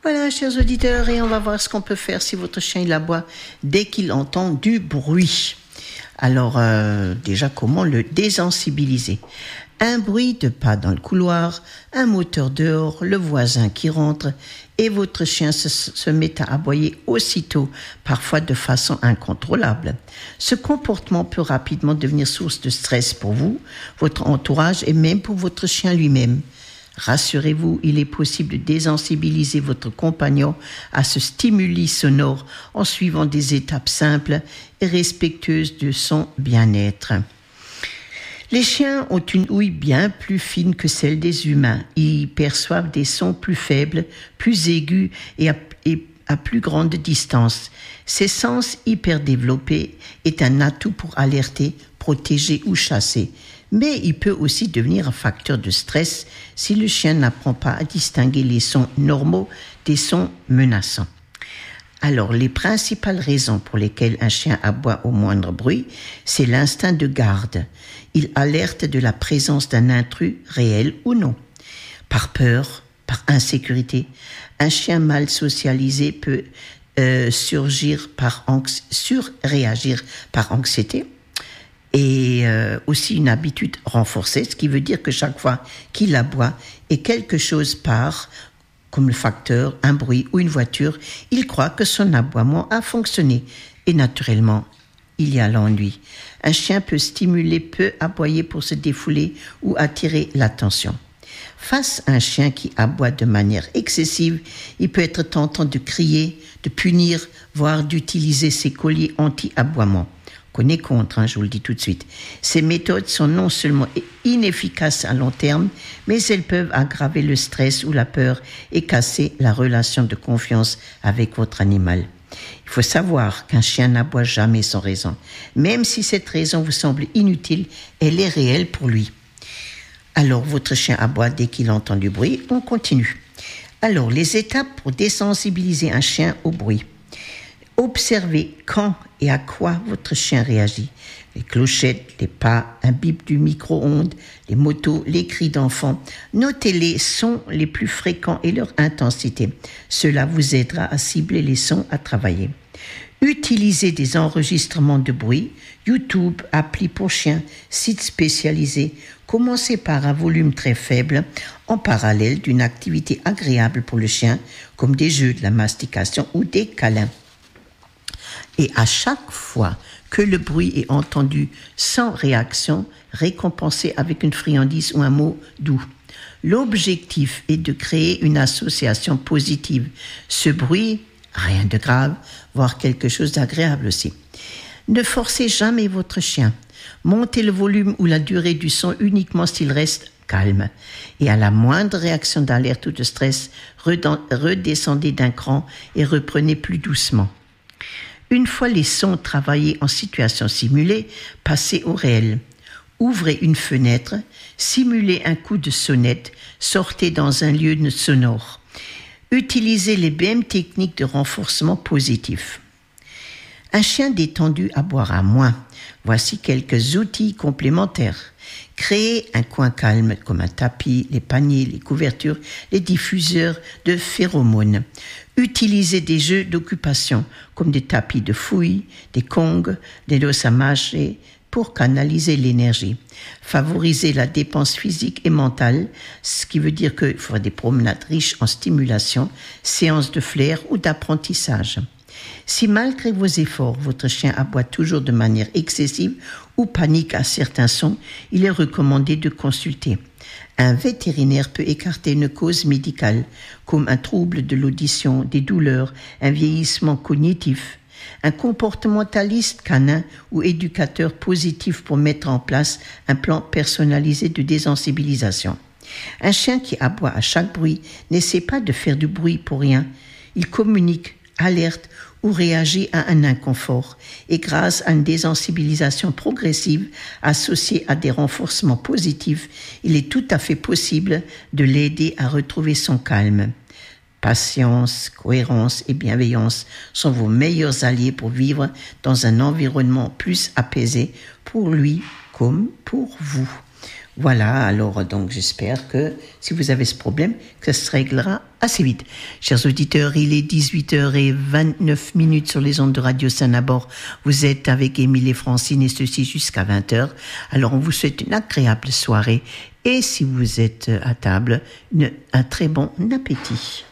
Voilà, chers auditeurs, et on va voir ce qu'on peut faire si votre chien il aboie dès qu'il entend du bruit. Alors, déjà, comment le désensibiliser ? Un bruit de pas dans le couloir, un moteur dehors, le voisin qui rentre, et votre chien se met à aboyer aussitôt, parfois de façon incontrôlable. Ce comportement peut rapidement devenir source de stress pour vous, votre entourage et même pour votre chien lui-même. Rassurez-vous, il est possible de désensibiliser votre compagnon à ce stimuli sonore en suivant des étapes simples et respectueuses de son bien-être. Les chiens ont une ouïe bien plus fine que celle des humains. Ils perçoivent des sons plus faibles, plus aigus et à plus grande distance. Ces sens hyper développés est un atout pour alerter, protéger ou chasser. Mais il peut aussi devenir un facteur de stress si le chien n'apprend pas à distinguer les sons normaux des sons menaçants. Alors, les principales raisons pour lesquelles un chien aboie au moindre bruit, c'est l'instinct de garde. Il alerte de la présence d'un intrus réel ou non. Par peur, par insécurité, un chien mal socialisé peut surréagir par anxiété et aussi une habitude renforcée, ce qui veut dire que chaque fois qu'il aboie et quelque chose part, comme le facteur, un bruit ou une voiture, il croit que son aboiement a fonctionné. Et naturellement, il y a l'ennui. Un chien peut aboyer pour se défouler ou attirer l'attention. Face à un chien qui aboie de manière excessive, il peut être tentant de crier, de punir, voire d'utiliser ses colliers anti-aboiement. Qu'on est contre, je vous le dis tout de suite. Ces méthodes sont non seulement inefficaces à long terme, mais elles peuvent aggraver le stress ou la peur et casser la relation de confiance avec votre animal. Il faut savoir qu'un chien n'aboie jamais sans raison. Même si cette raison vous semble inutile, elle est réelle pour lui. Alors, votre chien aboie dès qu'il entend du bruit, on continue. Alors, les étapes pour désensibiliser un chien au bruit. Observez quand et à quoi votre chien réagit. Les clochettes, les pas, un bip du micro-ondes, les motos, les cris d'enfants. Notez les sons les plus fréquents et leur intensité. Cela vous aidera à cibler les sons à travailler. Utilisez des enregistrements de bruit, YouTube, appli pour chiens, sites spécialisés. Commencez par un volume très faible en parallèle d'une activité agréable pour le chien, comme des jeux, de la mastication ou des câlins. Et à chaque fois que le bruit est entendu sans réaction, récompensez avec une friandise ou un mot doux. L'objectif est de créer une association positive. Ce bruit, rien de grave, voire quelque chose d'agréable aussi. Ne forcez jamais votre chien. Montez le volume ou la durée du son uniquement s'il reste calme. Et à la moindre réaction d'alerte ou de stress, redescendez d'un cran et reprenez plus doucement. Une fois les sons travaillés en situation simulée, passez au réel. Ouvrez une fenêtre, simulez un coup de sonnette, sortez dans un lieu sonore. Utilisez les mêmes techniques de renforcement positif. Un chien détendu aboiera moins. Voici quelques outils complémentaires. Créez un coin calme comme un tapis, les paniers, les couvertures, les diffuseurs de phéromones. Utilisez des jeux d'occupation comme des tapis de fouille, des kongs, des dos à mâcher pour canaliser l'énergie. Favorisez la dépense physique et mentale, ce qui veut dire qu'il faudra des promenades riches en stimulation, séances de flair ou d'apprentissage. Si malgré vos efforts, votre chien aboie toujours de manière excessive ou panique à certains sons, il est recommandé de consulter. Un vétérinaire peut écarter une cause médicale, comme un trouble de l'audition, des douleurs, un vieillissement cognitif. Un comportementaliste canin ou éducateur positif pour mettre en place un plan personnalisé de désensibilisation. Un chien qui aboie à chaque bruit n'essaie pas de faire du bruit pour rien. Il communique, alerte ou réagit à un inconfort. Et grâce à une désensibilisation progressive associée à des renforcements positifs, il est tout à fait possible de l'aider à retrouver son calme. Patience, cohérence et bienveillance sont vos meilleurs alliés pour vivre dans un environnement plus apaisé pour lui comme pour vous. Voilà, alors donc j'espère que si vous avez ce problème, que ça se réglera assez vite. Chers auditeurs, il est 18h29 sur les ondes de Radio Saint-Nabor. Vous êtes avec Émile et Francine et ceci jusqu'à 20h. Alors on vous souhaite une agréable soirée et si vous êtes à table, un très bon appétit.